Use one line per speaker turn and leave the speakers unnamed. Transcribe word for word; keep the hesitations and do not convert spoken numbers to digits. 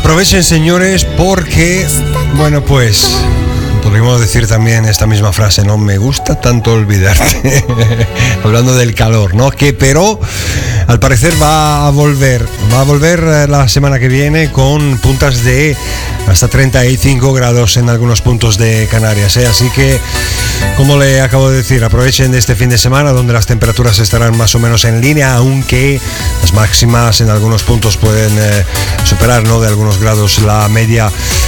Aprovechen, señores, porque, bueno, pues podríamos decir también esta misma frase, no me gusta tanto olvidarte, hablando del calor, ¿no? Que pero al parecer va a volver, va a volver la semana que viene con puntas de hasta treinta y cinco grados en algunos puntos de Canarias, ¿eh? Así que, como le acabo de decir, aprovechen de este fin de semana donde las temperaturas estarán más o menos en línea, aunque las máximas en algunos puntos pueden eh, superar, ¿no?, de algunos grados la media